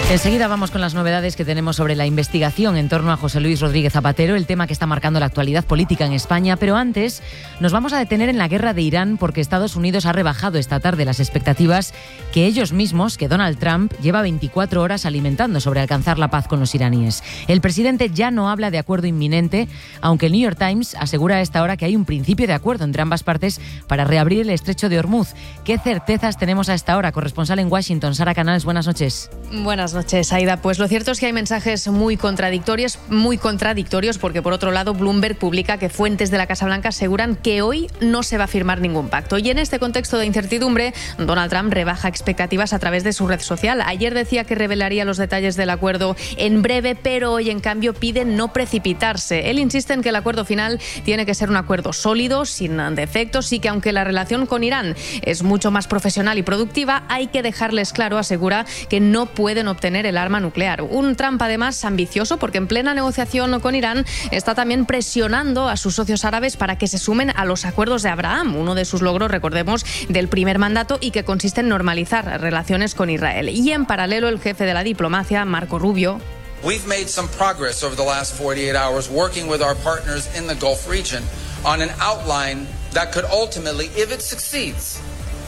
Enseguida vamos con las novedades que tenemos sobre la investigación en torno a José Luis Rodríguez Zapatero, el tema que está marcando la actualidad política en España. Pero antes nos vamos a detener en la guerra de Irán, porque Estados Unidos ha rebajado esta tarde las expectativas que ellos mismos, que Donald Trump, lleva 24 horas alimentando sobre alcanzar la paz con los iraníes. El presidente ya no habla de acuerdo inminente, aunque el New York Times asegura a esta hora que hay un principio de acuerdo entre ambas partes para reabrir el estrecho de Hormuz. ¿Qué certezas tenemos a esta hora? Corresponsal en Washington, Sara Canals, buenas noches. Buenas noches, Aida. Pues lo cierto es que hay mensajes muy contradictorios, porque por otro lado Bloomberg publica que fuentes de la Casa Blanca aseguran que hoy no se va a firmar ningún pacto. Y en este contexto de incertidumbre, Donald Trump rebaja expectativas a través de su red social. Ayer decía que revelaría los detalles del acuerdo en breve, pero hoy en cambio pide no precipitarse. Él insiste en que el acuerdo final tiene que ser un acuerdo sólido, sin defectos, y que aunque la relación con Irán es mucho más profesional y productiva, hay que dejarles claro, asegura, que no pueden obtener el arma nuclear. Un Trump además ambicioso, porque en plena negociación con Irán está también presionando a sus socios árabes para que se sumen a los acuerdos de Abraham, uno de sus logros, recordemos, del primer mandato, y que consiste en normalizar relaciones con Israel. Y en paralelo, el jefe de la diplomacia, Marco Rubio: We've made some progress over the last 48 hours working with our partners in the Gulf region on an outline that could ultimately, if it succeeds,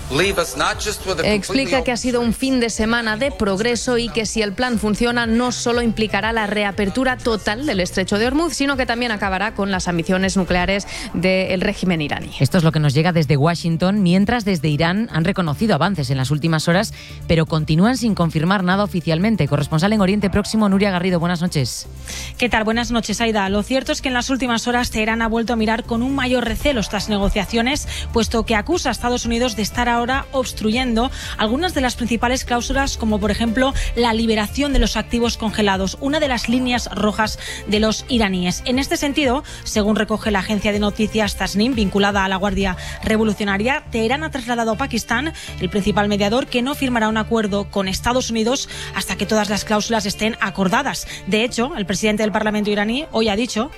explica que ha sido un fin de semana de progreso y que si el plan funciona no solo implicará la reapertura total del estrecho de Hormuz, sino que también acabará con las ambiciones nucleares del régimen iraní. Esto es lo que nos llega desde Washington, mientras desde Irán han reconocido avances en las últimas horas, pero continúan sin confirmar nada oficialmente. Corresponsal en Oriente Próximo, Nuria Garrido, buenas noches. ¿Qué tal? Buenas noches, Aida. Lo cierto es que en las últimas horas Teherán ha vuelto a mirar con un mayor recelo estas negociaciones, puesto que acusa a Estados Unidos de estar ahora obstruyendo algunas de las principales cláusulas, como por ejemplo la liberación de los activos congelados, una de las líneas rojas de los iraníes. En este sentido, según recoge la agencia de noticias Tasnim, vinculada a la Guardia Revolucionaria, Teherán ha trasladado a Pakistán, el principal mediador, que no firmará un acuerdo con Estados Unidos hasta que todas las cláusulas estén acordadas. De hecho, el presidente del Parlamento iraní hoy ha dicho: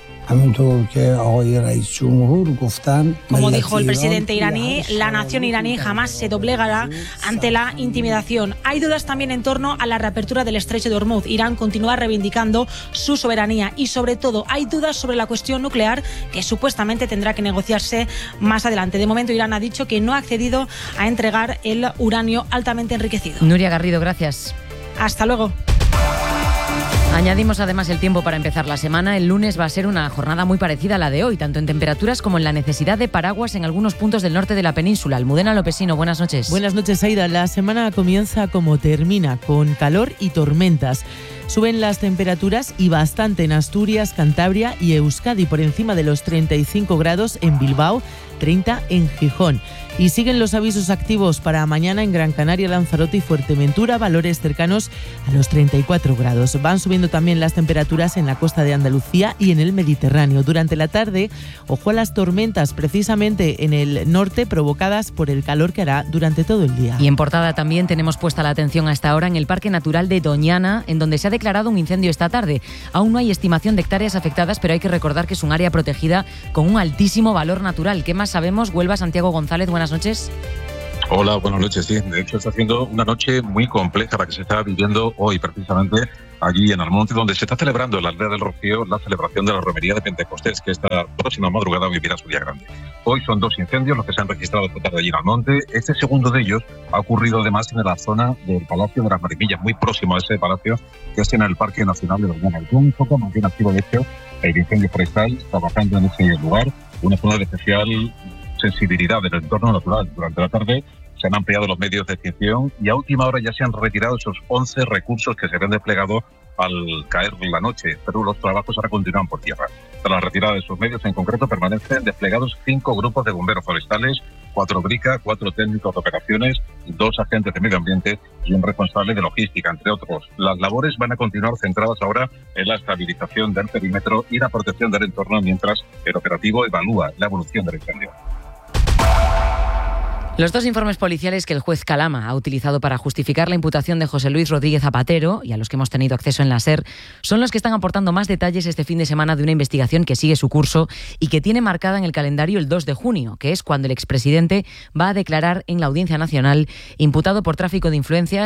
como dijo el presidente iraní, la nación iraní jamás se doblegará ante la intimidación. Hay dudas también en torno a la reapertura del estrecho de Hormuz. Irán continúa reivindicando su soberanía y, sobre todo, hay dudas sobre la cuestión nuclear, que supuestamente tendrá que negociarse más adelante. De momento, Irán ha dicho que no ha accedido a entregar el uranio altamente enriquecido. Nuria Garrido, gracias. Hasta luego. Añadimos además el tiempo para empezar la semana. El lunes va a ser una jornada muy parecida a la de hoy, tanto en temperaturas como en la necesidad de paraguas en algunos puntos del norte de la península. Almudena Lopesino, buenas noches. Buenas noches, Aida. La semana comienza como termina, con calor y tormentas. Suben las temperaturas y bastante en Asturias, Cantabria y Euskadi, por encima de los 35 grados en Bilbao, 30 en Gijón. Y siguen los avisos activos para mañana en Gran Canaria, Lanzarote y Fuerteventura, valores cercanos a los 34 grados. Van subiendo también las temperaturas en la costa de Andalucía y en el Mediterráneo. Durante la tarde, ojo a las tormentas, precisamente en el norte, provocadas por el calor que hará durante todo el día. Y en portada también tenemos puesta la atención a esta hora en el Parque Natural de Doñana, en donde se ha declarado un incendio esta tarde. Aún no hay estimación de hectáreas afectadas, pero hay que recordar que es un área protegida con un altísimo valor natural. ¿Qué más sabemos? Huelva, Santiago González, buenas noches. Hola, buenas noches. Sí, de hecho está siendo una noche muy compleja la que se está viviendo hoy, precisamente allí en Almonte, donde se está celebrando en la aldea del Rocío la celebración de la romería de Pentecostés, que esta próxima madrugada vivirá su día grande. Hoy son 2 incendios los que se han registrado esta tarde allí en Almonte. Este segundo de ellos ha ocurrido además en la zona del Palacio de las Mariquillas, muy próximo a ese palacio, que es en el Parque Nacional de Doñana. Es un foco más bien activo, de hecho, el incendio forestal, trabajando en ese lugar, una zona de especial sensibilidad del entorno natural. Durante la tarde se han ampliado los medios de extinción y a última hora ya se han retirado esos 11 recursos que se habían desplegado al caer la noche, pero los trabajos ahora continúan por tierra. Tras la retirada de esos medios, en concreto, permanecen desplegados 5 grupos de bomberos forestales, 4 brigas, 4 técnicos de operaciones, 2 agentes de medio ambiente y un responsable de logística, entre otros. Las labores van a continuar centradas ahora en la estabilización del perímetro y la protección del entorno, mientras el operativo evalúa la evolución del incendio. Los 2 informes policiales que el juez Calama ha utilizado para justificar la imputación de José Luis Rodríguez Zapatero, y a los que hemos tenido acceso en la SER, son los que están aportando más detalles este fin de semana de una investigación que sigue su curso y que tiene marcada en el calendario el 2 de junio, que es cuando el expresidente va a declarar en la Audiencia Nacional imputado por tráfico de influencias,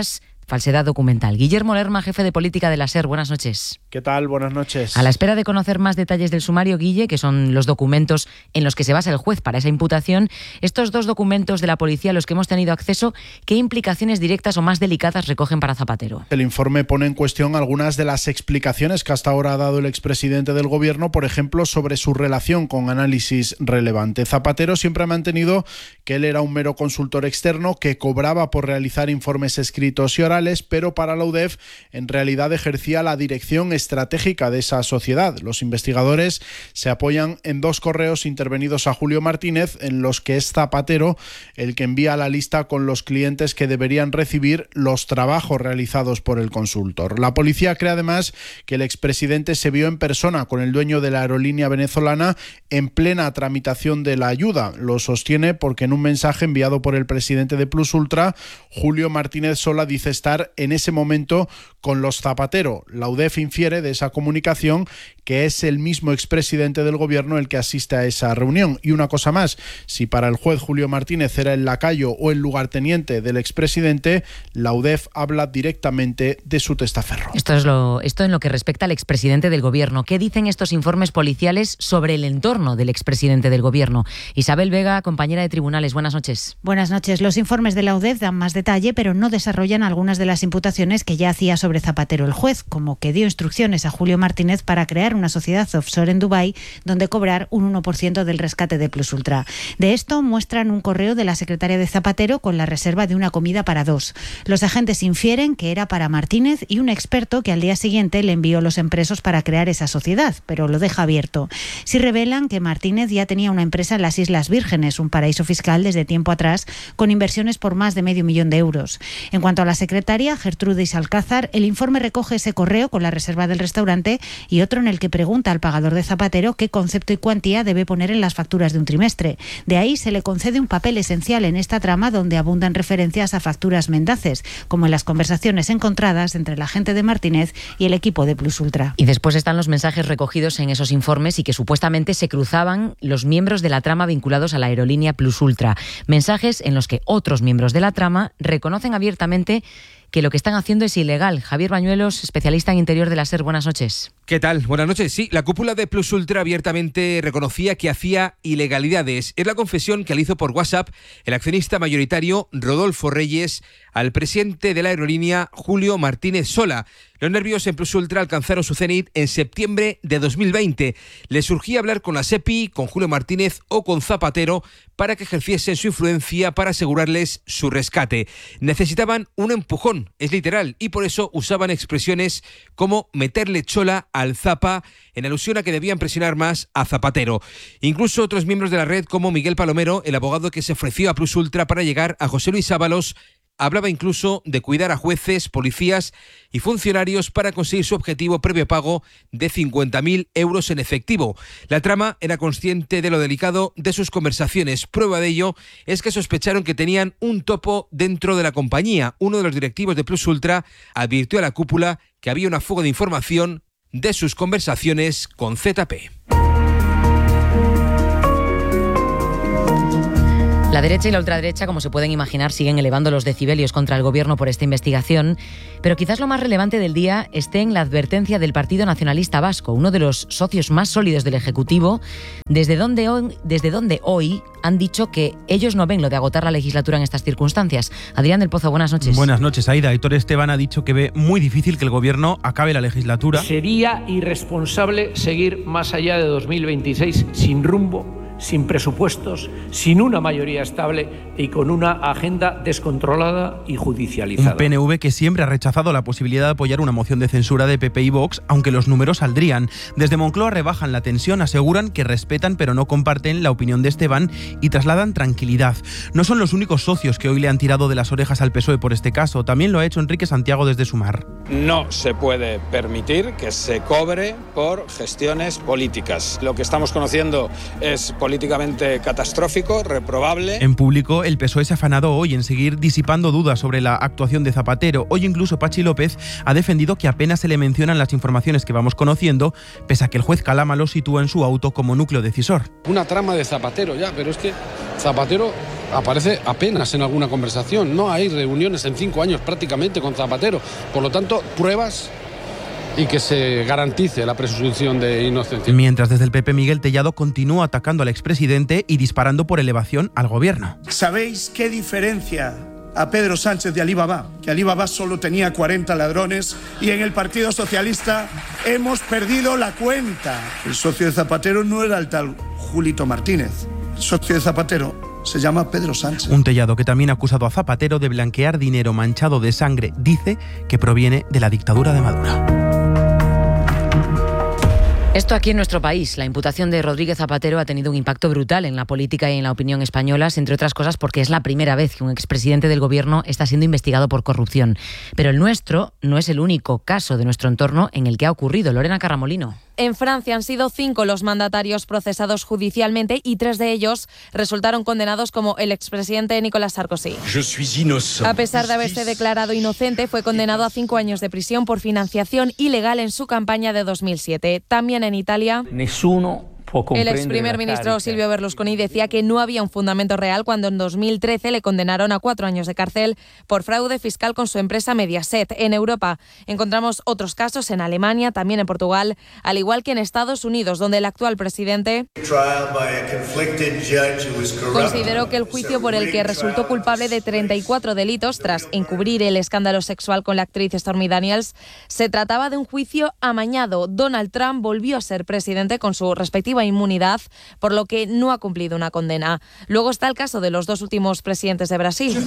falsedad documental. Guillermo Lerma, jefe de política de la SER, buenas noches. ¿Qué tal? Buenas noches. A la espera de conocer más detalles del sumario, Guille, que son los documentos en los que se basa el juez para esa imputación, estos dos documentos de la policía a los que hemos tenido acceso, ¿qué implicaciones directas o más delicadas recogen para Zapatero? El informe pone en cuestión algunas de las explicaciones que hasta ahora ha dado el expresidente del Gobierno, por ejemplo, sobre su relación con análisis relevante. Zapatero siempre ha mantenido que él era un mero consultor externo que cobraba por realizar informes escritos y orales, pero para la UDEF en realidad ejercía la dirección estratégica de esa sociedad. Los investigadores se apoyan en dos correos intervenidos a Julio Martínez en los que es Zapatero el que envía la lista con los clientes que deberían recibir los trabajos realizados por el consultor. La policía cree además que el expresidente se vio en persona con el dueño de la aerolínea venezolana en plena tramitación de la ayuda. Lo sostiene porque en un mensaje enviado por el presidente de Plus Ultra, Julio Martínez Sola dice estar en ese momento con los Zapatero. La UDEF infiere de esa comunicación que es el mismo expresidente del Gobierno el que asiste a esa reunión. Y una cosa más, si para el juez Julio Martínez era el lacayo o el lugarteniente del expresidente, la UDEF habla directamente de su testaferro. Esto en lo que respecta al expresidente del Gobierno. ¿Qué dicen estos informes policiales sobre el entorno del expresidente del Gobierno? Isabel Vega, compañera de tribunales, buenas noches. Buenas noches. Los informes de la UDEF dan más detalle, pero no desarrollan algunas de las imputaciones que ya hacía sobre Zapatero el juez, como que dio instrucciones a Julio Martínez para crear una sociedad offshore en Dubái donde cobrar un 1% del rescate de Plus Ultra. De esto muestran un correo de la secretaria de Zapatero con la reserva de una comida para dos. Los agentes infieren que era para Martínez y un experto que al día siguiente le envió los empresos para crear esa sociedad, pero lo deja abierto. Sí revelan que Martínez ya tenía una empresa en las Islas Vírgenes, un paraíso fiscal desde tiempo atrás, con inversiones por más de $500,000. En cuanto a la secretaria, Gertrudis Alcázar, el informe recoge ese correo con la reserva del restaurante y otro en el que pregunta al pagador de Zapatero qué concepto y cuantía debe poner en las facturas de un trimestre. De ahí se le concede un papel esencial en esta trama donde abundan referencias a facturas mendaces, como en las conversaciones encontradas entre la gente de Martínez y el equipo de Plus Ultra. Y después están los mensajes recogidos en esos informes y que supuestamente se cruzaban los miembros de la trama vinculados a la aerolínea Plus Ultra. Mensajes en los que otros miembros de la trama reconocen abiertamente que lo que están haciendo es ilegal. Javier Bañuelos, especialista en interior de la SER, buenas noches. ¿Qué tal? Buenas noches. Sí, la cúpula de Plus Ultra abiertamente reconocía que hacía ilegalidades. Es la confesión que le hizo por WhatsApp el accionista mayoritario Rodolfo Reyes al presidente de la aerolínea Julio Martínez Sola. Los nervios en Plus Ultra alcanzaron su cenit en septiembre de 2020. Le surgía hablar con la SEPI, con Julio Martínez o con Zapatero para que ejerciesen su influencia para asegurarles su rescate. Necesitaban un empujón, es literal, y por eso usaban expresiones como meterle chola al Zapa, en alusión a que debían presionar más a Zapatero. Incluso otros miembros de la red, como Miguel Palomero, el abogado que se ofreció a Plus Ultra para llegar a José Luis Ábalos, hablaba incluso de cuidar a jueces, policías y funcionarios para conseguir su objetivo previo pago de 50.000 euros en efectivo. La trama era consciente de lo delicado de sus conversaciones. Prueba de ello es que sospecharon que tenían un topo dentro de la compañía. Uno de los directivos de Plus Ultra advirtió a la cúpula que había una fuga de información de sus conversaciones con ZP. La derecha y la ultraderecha, como se pueden imaginar, siguen elevando los decibelios contra el Gobierno por esta investigación, pero quizás lo más relevante del día esté en la advertencia del Partido Nacionalista Vasco, uno de los socios más sólidos del Ejecutivo, desde donde hoy han dicho que ellos no ven lo de agotar la legislatura en estas circunstancias. Adrián del Pozo, buenas noches. Buenas noches, Aida. Aitor Esteban ha dicho que ve muy difícil que el Gobierno acabe la legislatura. Sería irresponsable seguir más allá de 2026 sin rumbo, sin presupuestos, sin una mayoría estable y con una agenda descontrolada y judicializada. Un PNV que siempre ha rechazado la posibilidad de apoyar una moción de censura de PP y Vox, aunque los números saldrían. Desde Moncloa rebajan la tensión, aseguran que respetan pero no comparten la opinión de Esteban y trasladan tranquilidad. No son los únicos socios que hoy le han tirado de las orejas al PSOE por este caso. También lo ha hecho Enrique Santiago desde Sumar. No se puede permitir que se cobre por gestiones políticas. Lo que estamos conociendo es políticamente catastrófico, reprobable. En público, el PSOE se ha afanado hoy en seguir disipando dudas sobre la actuación de Zapatero. Hoy incluso Patxi López ha defendido que apenas se le mencionan las informaciones que vamos conociendo, pese a que el juez Calama lo sitúa en su auto como núcleo decisor. Una trama de Zapatero ya, pero es que Zapatero aparece apenas en alguna conversación. No hay reuniones en 5 años prácticamente con Zapatero. Por lo tanto, pruebas y que se garantice la presunción de inocencia. Mientras desde el PP Miguel Tellado continúa atacando al expresidente y disparando por elevación al gobierno. ¿Sabéis qué diferencia a Pedro Sánchez de Alibaba? Que Alibaba solo tenía 40 ladrones y en el Partido Socialista hemos perdido la cuenta. El socio de Zapatero no era el tal Julito Martínez. El socio de Zapatero se llama Pedro Sánchez. Un Tellado que también ha acusado a Zapatero de blanquear dinero manchado de sangre. Dice que proviene de la dictadura de Maduro. Esto aquí en nuestro país. La imputación de Rodríguez Zapatero ha tenido un impacto brutal en la política y en la opinión españolas, entre otras cosas porque es la primera vez que un expresidente del gobierno está siendo investigado por corrupción. Pero el nuestro no es el único caso de nuestro entorno en el que ha ocurrido. Lorena Carramolino. En Francia han sido 5 los mandatarios procesados judicialmente y 3 de ellos resultaron condenados como el expresidente Nicolas Sarkozy. A pesar de haberse declarado inocente, fue condenado a 5 años de prisión por financiación ilegal en su campaña de 2007. También en Italia, el ex primer ministro Silvio Berlusconi decía que no había un fundamento real cuando en 2013 le condenaron a 4 años de cárcel por fraude fiscal con su empresa Mediaset. En Europa encontramos otros casos en Alemania, también en Portugal, al igual que en Estados Unidos, donde el actual presidente consideró que el juicio por el que resultó culpable de 34 delitos tras encubrir el escándalo sexual con la actriz Stormy Daniels se trataba de un juicio amañado. Donald Trump volvió a ser presidente con su respectiva inmunidad, por lo que no ha cumplido una condena. Luego está el caso de los 2 últimos presidentes de Brasil.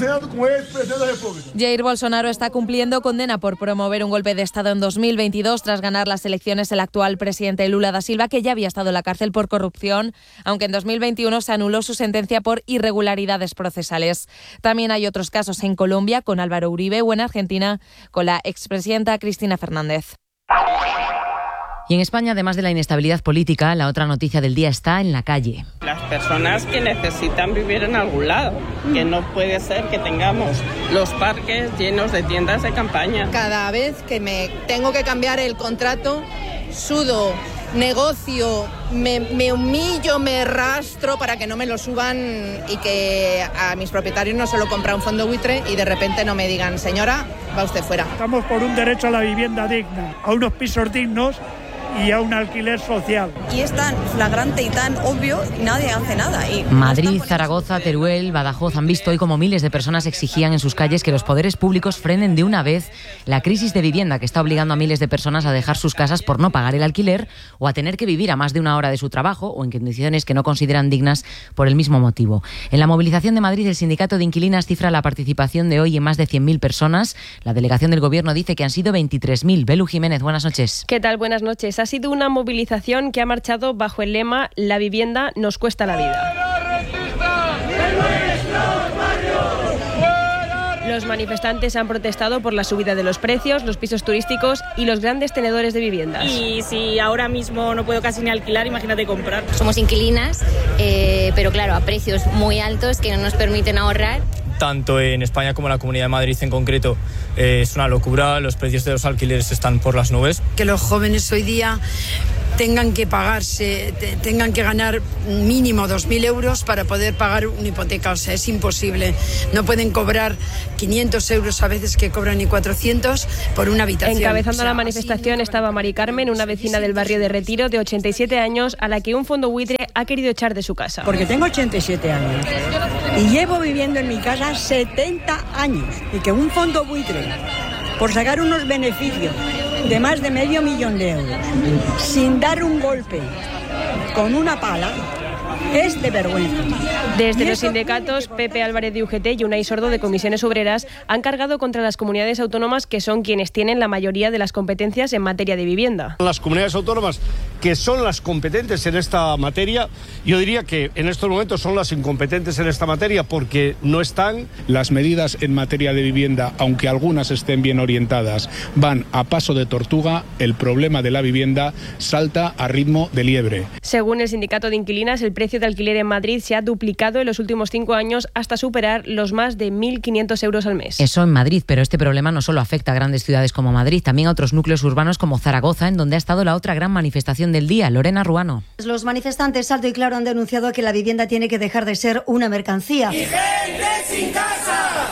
Jair Bolsonaro está cumpliendo condena por promover un golpe de Estado en 2022 tras ganar las elecciones el actual presidente Lula da Silva, que ya había estado en la cárcel por corrupción, aunque en 2021 se anuló su sentencia por irregularidades procesales. También hay otros casos en Colombia con Álvaro Uribe o en Argentina con la expresidenta Cristina Fernández. Y en España, además de la inestabilidad política, la otra noticia del día está en la calle. Las personas que necesitan vivir en algún lado, que no puede ser que tengamos los parques llenos de tiendas de campaña. Cada vez que me tengo que cambiar el contrato, sudo, negocio, me humillo, me rastro para que no me lo suban y que a mis propietarios no se lo compra un fondo buitre y de repente no me digan, señora, va usted fuera. Estamos por un derecho a la vivienda digna, a unos pisos dignos y a un alquiler social. Y es tan flagrante y tan obvio y nadie hace nada. Madrid, Zaragoza, Teruel, Badajoz han visto hoy como miles de personas exigían en sus calles que los poderes públicos frenen de una vez la crisis de vivienda que está obligando a miles de personas a dejar sus casas por no pagar el alquiler o a tener que vivir a más de una hora de su trabajo o en condiciones que no consideran dignas por el mismo motivo. En la movilización de Madrid, el sindicato de inquilinas cifra la participación de hoy en más de 100.000 personas. La delegación del Gobierno dice que han sido 23.000. Belu Jiménez, buenas noches. ¿Qué tal? Buenas noches. Ha sido una movilización que ha marchado bajo el lema «La vivienda nos cuesta la vida». Los manifestantes han protestado por la subida de los precios, los pisos turísticos y los grandes tenedores de viviendas. Y si ahora mismo no puedo casi ni alquilar, imagínate comprar. Somos inquilinas, pero claro, a precios muy altos que no nos permiten ahorrar. Tanto en España como en la Comunidad de Madrid en concreto, es una locura, los precios de los alquileres están por las nubes. Que los jóvenes hoy día tengan que ganar mínimo 2.000 euros para poder pagar una hipoteca, o sea, es imposible. No pueden cobrar 500 euros a veces que cobran ni 400 por una habitación. Encabezando la manifestación estaba Mari Carmen, una vecina del barrio de Retiro de 87 años a la que un fondo buitre ha querido echar de su casa. Porque tengo 87 años y llevo viviendo en mi casa 70 años y que un fondo buitre, por sacar unos beneficios de más de $500.000 de euros, sin dar un golpe con una pala, es de vergüenza. Desde los sindicatos, Pepe Álvarez de UGT y Unai Sordo de Comisiones Obreras han cargado contra las comunidades autónomas que son quienes tienen la mayoría de las competencias en materia de vivienda. Las comunidades autónomas que son las competentes en esta materia, yo diría que en estos momentos son las incompetentes en esta materia porque no están. Las medidas en materia de vivienda, aunque algunas estén bien orientadas, van a paso de tortuga. El problema de la vivienda salta a ritmo de liebre. Según el sindicato de inquilinas, el precio de alquiler en Madrid se ha duplicado en los últimos 5 años hasta superar los más de 1.500 euros al mes. Eso en Madrid, pero este problema no solo afecta a grandes ciudades como Madrid, también a otros núcleos urbanos como Zaragoza, en donde ha estado la otra gran manifestación del día. Lorena Ruano. Los manifestantes alto y claro han denunciado que la vivienda tiene que dejar de ser una mercancía. ¡Y gente sin casa!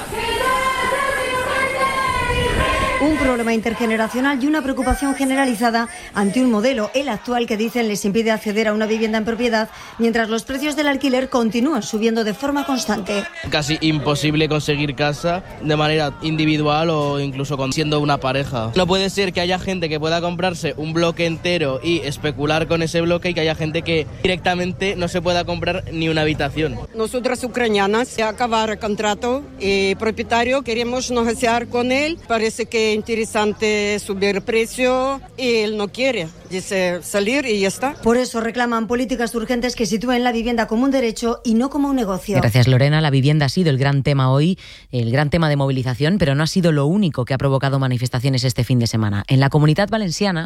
Un problema intergeneracional y una preocupación generalizada ante un modelo, el actual, que dicen les impide acceder a una vivienda en propiedad, mientras los precios del alquiler continúan subiendo de forma constante. Casi imposible conseguir casa de manera individual o incluso siendo una pareja. No puede ser que haya gente que pueda comprarse un bloque entero y especular con ese bloque y que haya gente que directamente no se pueda comprar ni una habitación. Nosotras ucranianas, se acaba el contrato y propietario queremos negociar con él. Parece que interesante subir el precio y él no quiere, dice salir y ya está. Por eso reclaman políticas urgentes que sitúen la vivienda como un derecho y no como un negocio. Gracias, Lorena. La vivienda ha sido el gran tema hoy, el gran tema de movilización, pero no ha sido lo único que ha provocado manifestaciones este fin de semana. En la Comunitat Valenciana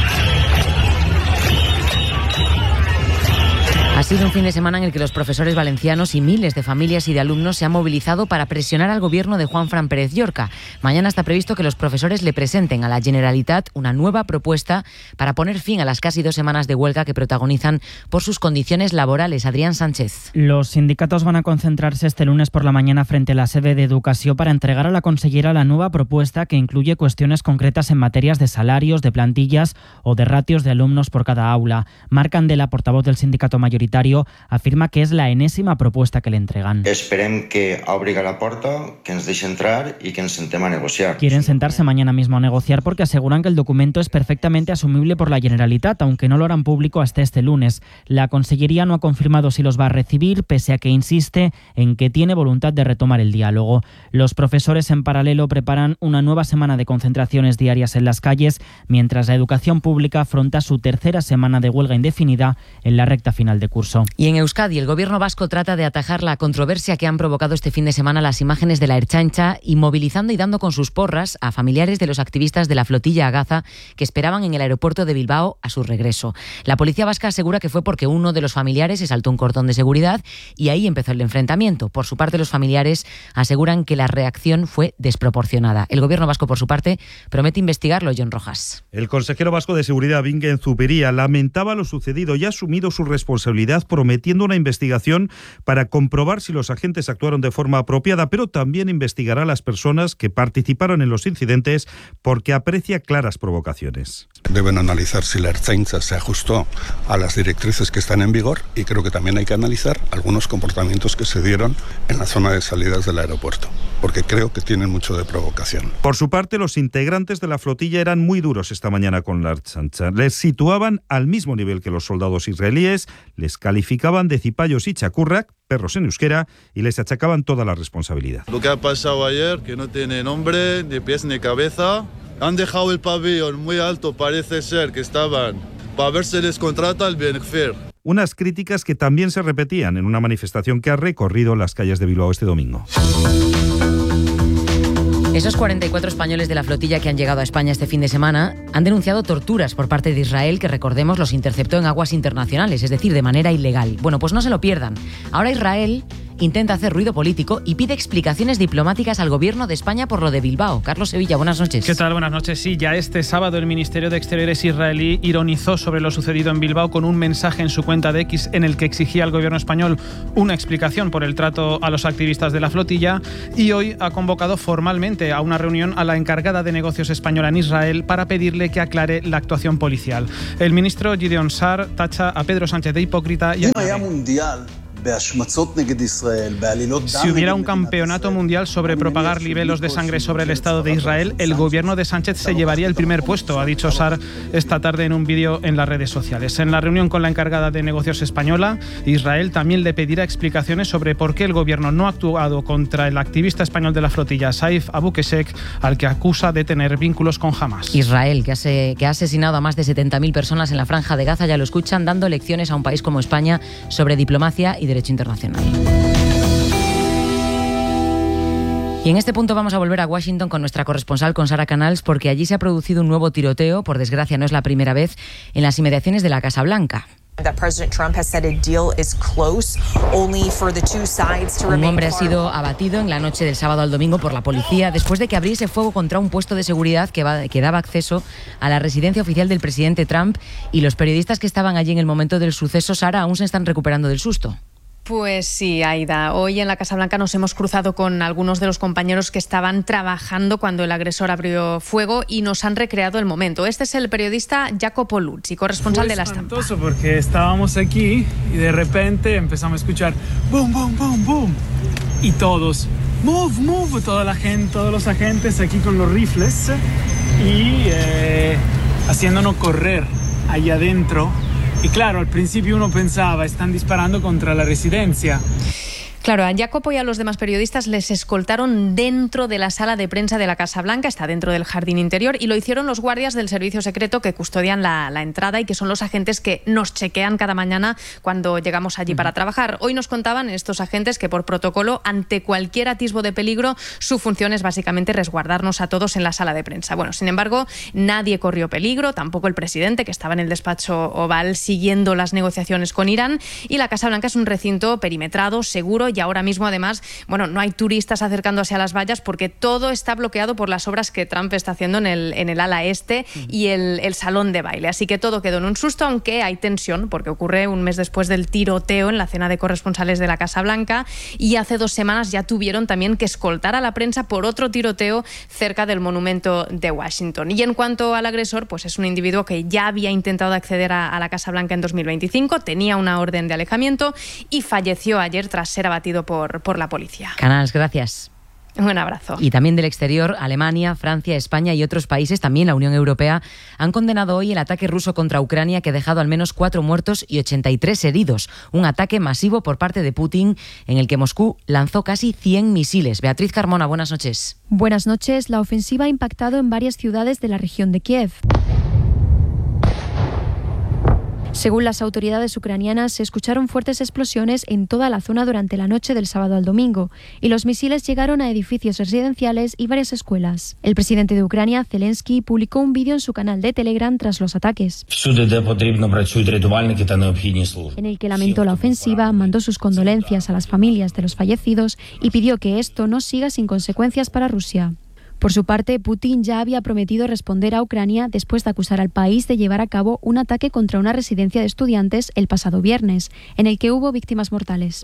ha sido un fin de semana en el que los profesores valencianos y miles de familias y de alumnos se han movilizado para presionar al gobierno de Juanfran Pérez Llorca. Mañana está previsto que los profesores le presenten a la Generalitat una nueva propuesta para poner fin a las casi 2 semanas de huelga que protagonizan por sus condiciones laborales. Adrián Sánchez. Los sindicatos van a concentrarse este lunes por la mañana frente a la sede de Educación para entregar a la consellera la nueva propuesta que incluye cuestiones concretas en materias de salarios, de plantillas o de ratios de alumnos por cada aula. Marc Candela, portavoz del sindicato mayoritario, afirma que és la enèsima proposta que le entregan. Esperem que obri la porta, que ens deixi entrar y que ens sentem a negociar. Quieren sentarse mañana mismo a negociar porque aseguran que el documento es perfectamente asumible por la Generalitat, aunque no lo harán público hasta este lunes. La Consellería no ha confirmado si los va a recibir, pese a que insiste en que tiene voluntad de retomar el diálogo. Los profesores en paralelo preparan una nueva semana de concentraciones diarias en las calles, mientras la educación pública afronta su tercera semana de huelga indefinida en la recta final de curso. Y en Euskadi, el gobierno vasco trata de atajar la controversia que han provocado este fin de semana las imágenes de la Ertzaintza, y movilizando y dando con sus porras a familiares de los activistas de la flotilla Agaza que esperaban en el aeropuerto de Bilbao a su regreso. La policía vasca asegura que fue porque uno de los familiares se saltó un cordón de seguridad y ahí empezó el enfrentamiento. Por su parte, los familiares aseguran que la reacción fue desproporcionada. El gobierno vasco, por su parte, promete investigarlo. John Rojas. El consejero vasco de Seguridad, Bingen Zubería, lamentaba lo sucedido y ha asumido su responsabilidad, prometiendo una investigación para comprobar si los agentes actuaron de forma apropiada, pero también investigará a las personas que participaron en los incidentes porque aprecia claras provocaciones. Deben analizar si la Ertzaintza se ajustó a las directrices que están en vigor, y creo que también hay que analizar algunos comportamientos que se dieron en la zona de salidas del aeropuerto, porque creo que tienen mucho de provocación. Por su parte, los integrantes de la flotilla eran muy duros esta mañana con la Ertzaintza. Les situaban al mismo nivel que los soldados israelíes, les calificaban de cipayos y chacurrak, perros en euskera, y les achacaban toda la responsabilidad. Lo que ha pasado ayer, que no tiene nombre, ni pies ni cabeza. Han dejado el pabellón muy alto, parece ser que estaban para ver si les contrata el Benfir. Unas críticas que también se repetían en una manifestación que ha recorrido las calles de Bilbao este domingo. Esos 44 españoles de la flotilla que han llegado a España este fin de semana han denunciado torturas por parte de Israel, que, recordemos, los interceptó en aguas internacionales, es decir, de manera ilegal. Bueno, pues no se lo pierdan. Ahora Israel intenta hacer ruido político y pide explicaciones diplomáticas al gobierno de España por lo de Bilbao. Carlos Sevilla, buenas noches. ¿Qué tal? Buenas noches. Sí, ya este sábado el Ministerio de Exteriores israelí ironizó sobre lo sucedido en Bilbao con un mensaje en su cuenta de X en el que exigía al gobierno español una explicación por el trato a los activistas de la flotilla, y hoy ha convocado formalmente a una reunión a la encargada de negocios española en Israel para pedirle que aclare la actuación policial. El ministro Gideon Sar tacha a Pedro Sánchez de hipócrita y si hubiera un campeonato mundial sobre propagar libelos de sangre sobre el Estado de Israel, el gobierno de Sánchez se llevaría el primer puesto, ha dicho Sar esta tarde en un vídeo en las redes sociales. En la reunión con la encargada de negocios española, Israel también le pedirá explicaciones sobre por qué el gobierno no ha actuado contra el activista español de la flotilla, Saif Abu Keshek, al que acusa de tener vínculos con Hamas. Israel, que ha asesinado a más de 70.000 personas en la Franja de Gaza, ya lo escuchan, dando lecciones a un país como España sobre diplomacia y derecho internacional. Y en este punto vamos a volver a Washington con nuestra corresponsal, con Sara Canals, porque allí se ha producido un nuevo tiroteo, por desgracia no es la primera vez, en las inmediaciones de la Casa Blanca. Un hombre ha sido abatido en la noche del sábado al domingo por la policía después de que abriese fuego contra un puesto de seguridad que daba acceso a la residencia oficial del presidente Trump, y los periodistas que estaban allí en el momento del suceso, Sara, aún se están recuperando del susto. Pues sí, Aida. Hoy en la Casa Blanca nos hemos cruzado con algunos de los compañeros que estaban trabajando cuando el agresor abrió fuego y nos han recreado el momento. Este es el periodista Jacopo Luzzi, corresponsal de La Stampa. Fue espantoso porque estábamos aquí y de repente empezamos a escuchar boom, boom, boom, boom. Y todos, move, move, toda la gente, todos los agentes aquí con los rifles y haciéndonos correr allá adentro. Y claro, al principio uno pensaba, están disparando contra la residencia. Claro, a Jacopo y a los demás periodistas les escoltaron dentro de la sala de prensa de la Casa Blanca, está dentro del jardín interior, y lo hicieron los guardias del servicio secreto que custodian la entrada y que son los agentes que nos chequean cada mañana cuando llegamos allí para trabajar. Hoy nos contaban estos agentes que por protocolo, ante cualquier atisbo de peligro, su función es básicamente resguardarnos a todos en la sala de prensa. Bueno, sin embargo, nadie corrió peligro, tampoco el presidente, que estaba en el despacho oval siguiendo las negociaciones con Irán, y la Casa Blanca es un recinto perimetrado, seguro, y ahora mismo además, no hay turistas acercándose a las vallas porque todo está bloqueado por las obras que Trump está haciendo en el ala este y el salón de baile. Así que todo quedó en un susto, aunque hay tensión porque ocurre un mes después del tiroteo en la cena de corresponsales de la Casa Blanca, y hace 2 semanas ya tuvieron también que escoltar a la prensa por otro tiroteo cerca del monumento de Washington. Y en cuanto al agresor, pues es un individuo que ya había intentado acceder a la Casa Blanca en 2025, tenía una orden de alejamiento y falleció ayer tras ser abatido por la policía. Canals, gracias. Un abrazo. Y también del exterior, Alemania, Francia, España y otros países, también la Unión Europea, han condenado hoy el ataque ruso contra Ucrania, que ha dejado al menos 4 muertos y 83 heridos. Un ataque masivo por parte de Putin, en el que Moscú lanzó casi 100 misiles. Beatriz Carmona, buenas noches. Buenas noches. La ofensiva ha impactado en varias ciudades de la región de Kiev. Según las autoridades ucranianas, se escucharon fuertes explosiones en toda la zona durante la noche del sábado al domingo, y los misiles llegaron a edificios residenciales y varias escuelas. El presidente de Ucrania, Zelensky, publicó un vídeo en su canal de Telegram tras los ataques, en el que lamentó la ofensiva, mandó sus condolencias a las familias de los fallecidos y pidió que esto no siga sin consecuencias para Rusia. Por su parte, Putin ya había prometido responder a Ucrania después de acusar al país de llevar a cabo un ataque contra una residencia de estudiantes el pasado viernes, en el que hubo víctimas mortales.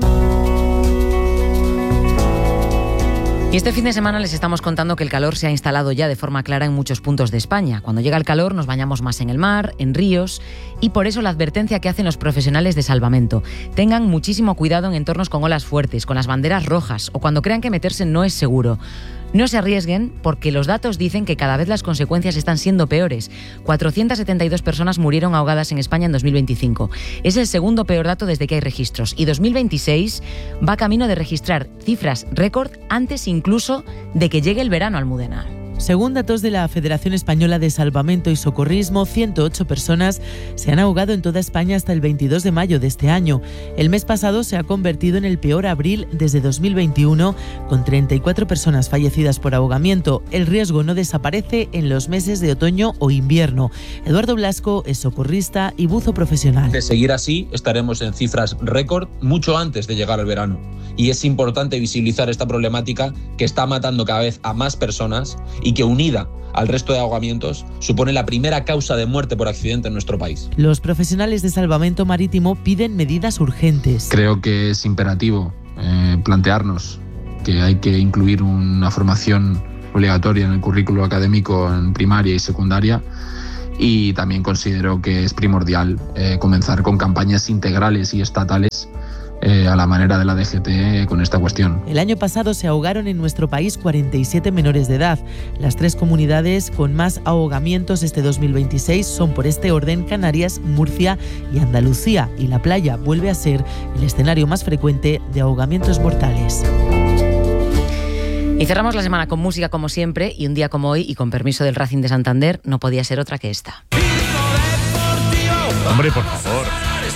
Y este fin de semana les estamos contando que el calor se ha instalado ya de forma clara en muchos puntos de España. Cuando llega el calor nos bañamos más en el mar, en ríos, y por eso la advertencia que hacen los profesionales de salvamento. Tengan muchísimo cuidado en entornos con olas fuertes, con las banderas rojas o cuando crean que meterse no es seguro. No se arriesguen porque los datos dicen que cada vez las consecuencias están siendo peores. 472 personas murieron ahogadas en España en 2025. Es el segundo peor dato desde que hay registros. Y 2026 va camino de registrar cifras récord antes incluso de que llegue el verano, Almudena. Según datos de la Federación Española de Salvamento y Socorrismo, 108 personas se han ahogado en toda España hasta el 22 de mayo de este año. El mes pasado se ha convertido en el peor abril desde 2021, con 34 personas fallecidas por ahogamiento. El riesgo no desaparece en los meses de otoño o invierno. Eduardo Blasco es socorrista y buzo profesional. De seguir así, estaremos en cifras récord mucho antes de llegar al verano. Y es importante visibilizar esta problemática que está matando cada vez a más personas y que, unida al resto de ahogamientos, supone la primera causa de muerte por accidente en nuestro país. Los profesionales de salvamento marítimo piden medidas urgentes. Creo que es imperativo plantearnos que hay que incluir una formación obligatoria en el currículo académico en primaria y secundaria, y también considero que es primordial comenzar con campañas integrales y estatales a la manera de la DGT con esta cuestión. El año pasado se ahogaron en nuestro país 47 menores de edad. Las 3 comunidades con más ahogamientos este 2026 son, por este orden, Canarias, Murcia y Andalucía, y la playa vuelve a ser el escenario más frecuente de ahogamientos mortales. Y cerramos la semana con música como siempre, y un día como hoy, y con permiso del Racing de Santander, no podía ser otra que esta. Hombre, por favor.